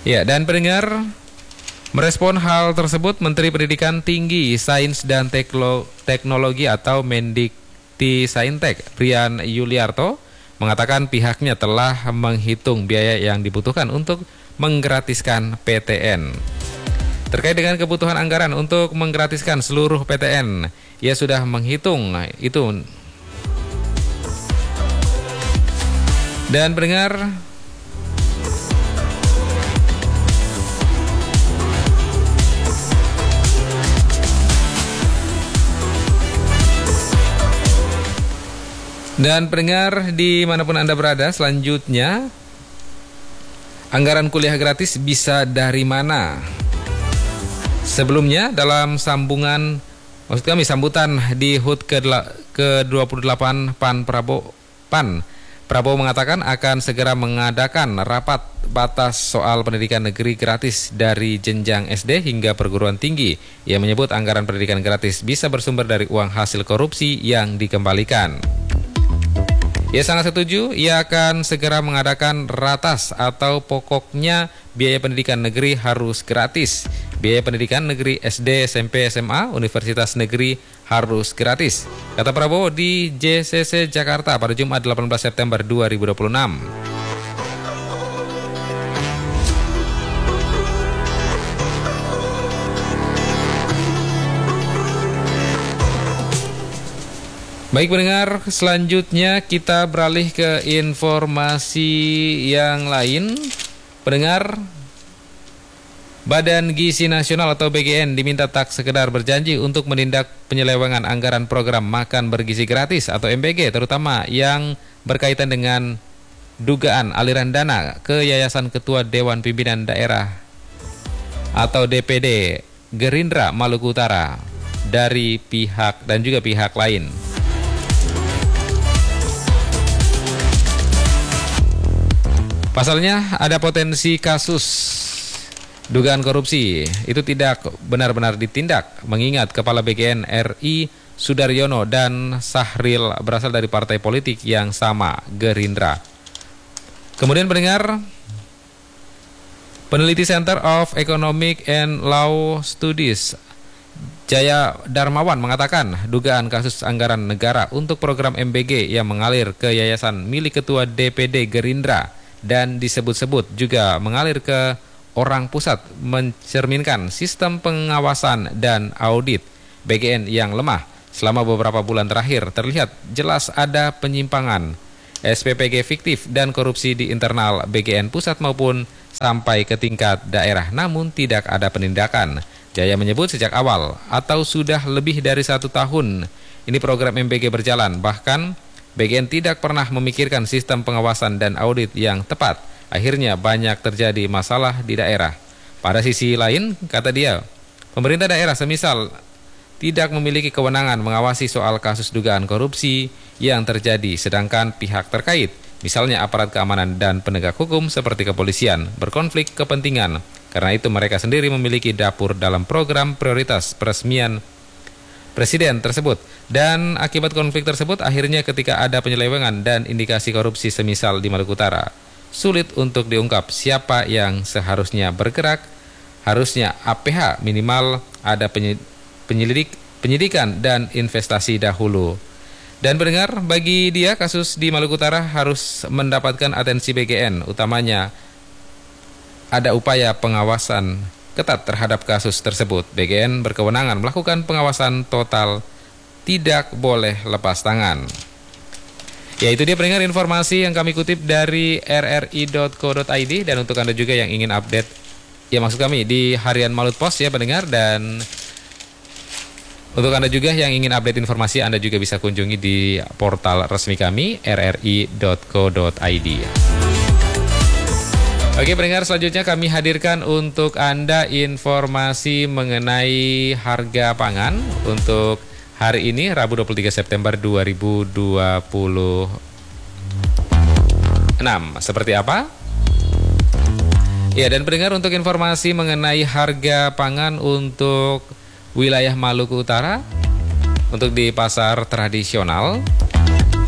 Ya, dan pendengar, merespon hal tersebut, Menteri Pendidikan Tinggi, Sains dan Teknologi atau Mendikti-Saintek, Brian Yuliarto, mengatakan pihaknya telah menghitung biaya yang dibutuhkan untuk menggratiskan PTN. Terkait dengan kebutuhan anggaran untuk menggratiskan seluruh PTN, ia sudah menghitung itu. Dan pendengar, dimanapun Anda berada, selanjutnya anggaran kuliah gratis bisa dari mana? Sebelumnya dalam sambutan di HUT ke-28 Prabowo mengatakan akan segera mengadakan rapat batas soal pendidikan negeri gratis dari jenjang SD hingga perguruan tinggi. Ia menyebut anggaran pendidikan gratis bisa bersumber dari uang hasil korupsi yang dikembalikan. Ia sangat setuju, ia akan segera mengadakan ratas atau pokoknya biaya pendidikan negeri harus gratis. Biaya pendidikan negeri SD, SMP, SMA, Universitas Negeri harus gratis, kata Prabowo di JCC Jakarta pada Jumat 18 September 2026. Baik pendengar, selanjutnya kita beralih ke informasi yang lain. Pendengar, Badan Gizi Nasional atau BGN diminta tak sekedar berjanji untuk menindak penyelewengan anggaran program makan bergizi gratis atau MBG, terutama yang berkaitan dengan dugaan aliran dana ke Yayasan Ketua Dewan Pimpinan Daerah atau DPD Gerindra Maluku Utara dari pihak dan juga pihak lain. Pasalnya ada potensi kasus dugaan korupsi itu tidak benar-benar ditindak, mengingat Kepala BGN RI Sudaryono dan Sahril berasal dari partai politik yang sama, Gerindra. Kemudian pendengar, peneliti Center of Economic and Law Studies Jaya Darmawan mengatakan dugaan kasus anggaran negara untuk program MBG yang mengalir ke yayasan milik Ketua DPD Gerindra dan disebut-sebut juga mengalir ke orang pusat mencerminkan sistem pengawasan dan audit BGN yang lemah. Selama beberapa bulan terakhir terlihat jelas ada penyimpangan, SPPG fiktif dan korupsi di internal BGN pusat maupun sampai ke tingkat daerah, namun tidak ada penindakan. Jaya menyebut sejak awal atau sudah lebih dari 1 tahun ini program MBG berjalan, bahkan BGN tidak pernah memikirkan sistem pengawasan dan audit yang tepat. Akhirnya banyak terjadi masalah di daerah. Pada sisi lain, kata dia, pemerintah daerah semisal tidak memiliki kewenangan mengawasi soal kasus dugaan korupsi yang terjadi, sedangkan pihak terkait, misalnya aparat keamanan dan penegak hukum seperti kepolisian, berkonflik kepentingan. Karena itu mereka sendiri memiliki dapur dalam program prioritas peresmian Presiden tersebut. Dan akibat konflik tersebut, akhirnya ketika ada penyelewengan dan indikasi korupsi semisal di Maluku Utara, sulit untuk diungkap siapa yang seharusnya bergerak. Harusnya APH minimal ada penyidikan dan investasi dahulu. Dan pendengar, bagi dia kasus di Maluku Utara harus mendapatkan atensi BGN, utamanya ada upaya pengawasan ketat terhadap kasus tersebut. BGN berkewenangan melakukan pengawasan total, tidak boleh lepas tangan. Ya, itu dia pendengar informasi yang kami kutip dari rri.co.id. Dan untuk Anda juga yang ingin update, ya maksud kami di harian Malut Post ya pendengar. Dan untuk Anda juga yang ingin update informasi, Anda juga bisa kunjungi di portal resmi kami rri.co.id. Oke pendengar, selanjutnya kami hadirkan untuk Anda informasi mengenai harga pangan untuk hari ini Rabu 23 September 2026. Seperti apa? Ya, dan pendengar, untuk informasi mengenai harga pangan untuk wilayah Maluku Utara untuk di pasar tradisional